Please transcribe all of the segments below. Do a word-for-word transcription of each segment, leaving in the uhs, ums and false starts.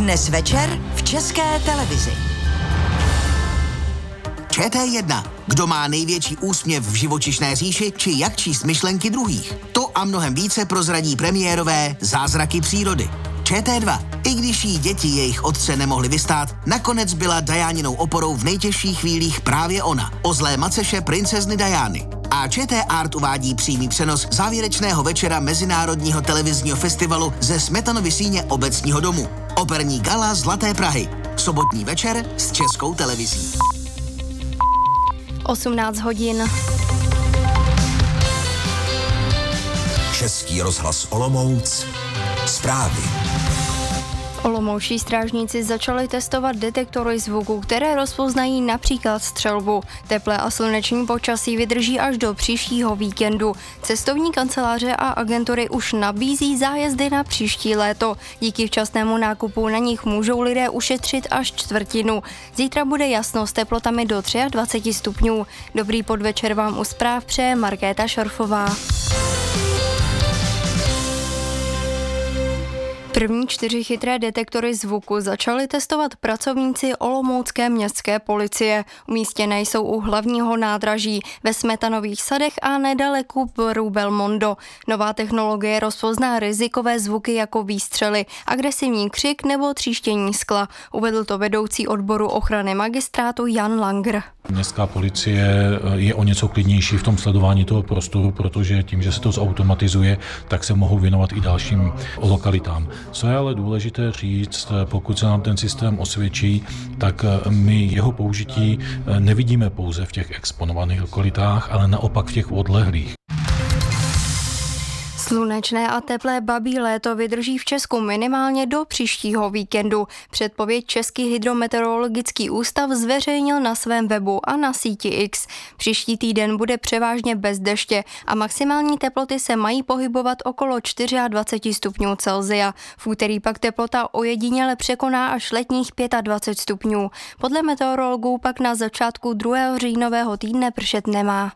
Dnes večer v České televizi. Č T jedna. Kdo má největší úsměv v živočišné říši, či jak číst myšlenky druhých. To a mnohem více prozradí premiérové Zázraky přírody. Č T dva. I když jí děti jejich otce nemohli vystát, nakonec byla Dianinou oporou v nejtěžších chvílích právě ona, o zlé maceše princezny Diany. A Č T Art uvádí přímý přenos závěrečného večera Mezinárodního televizního festivalu ze Smetanovy síně Obecního domu. Operní gala Zlaté Prahy. Sobotní večer s Českou televizí. osmnáct hodin. Český rozhlas Olomouc. Zprávy. Olomoučtí strážníci začali testovat detektory zvuku, které rozpoznají například střelbu. Teplé a slunečný počasí vydrží až do příštího víkendu. Cestovní kanceláře a agentury už nabízí zájezdy na příští léto. Díky včasnému nákupu na nich můžou lidé ušetřit až čtvrtinu. Zítra bude jasno s teplotami do dvacet tři stupňů. Dobrý podvečer vám u zpráv přeje Markéta Šorfová. První čtyři chytré detektory zvuku začali testovat pracovníci olomoucké městské policie. Umístěné jsou u hlavního nádraží, ve Smetanových sadech a nedaleko baru Belmondo. Nová technologie rozpozná rizikové zvuky jako výstřely, agresivní křik nebo tříštění skla. Uvedl to vedoucí odboru ochrany magistrátu Jan Langer. Městská policie je o něco klidnější v tom sledování toho prostoru, protože tím, že se to zautomatizuje, tak se mohou věnovat i dalším lokalitám. Co je ale důležité říct, pokud se nám ten systém osvědčí, tak my jeho použití nevidíme pouze v těch exponovaných lokalitách, ale naopak v těch odlehlých. Slunečné a teplé babí léto vydrží v Česku minimálně do příštího víkendu. Předpověď Český hydrometeorologický ústav zveřejnil na svém webu a na síti X. Příští týden bude převážně bez deště a maximální teploty se mají pohybovat okolo dvacet čtyři stupňů Celsia. V úterý pak teplota ojediněle překoná až letních dvacet pět stupňů. Podle meteorologů pak na začátku druhého říjnového týdne pršet nemá.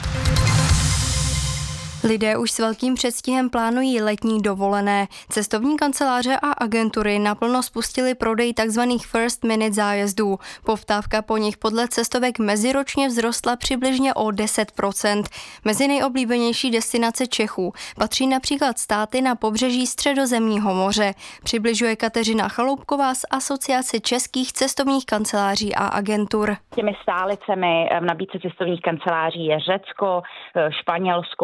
Lidé už s velkým předstihem plánují letní dovolené. Cestovní kanceláře a agentury naplno spustily prodej tzv. First minute zájezdů. Poptávka po nich podle cestovek meziročně vzrostla přibližně o deset procent. Mezi nejoblíbenější destinace Čechů patří například státy na pobřeží Středozemního moře. Přibližuje Kateřina Chaloupková z Asociace českých cestovních kanceláří a agentur. Těmi stálicemi v nabídce cestovních kanceláří je Řecko, Španělsko,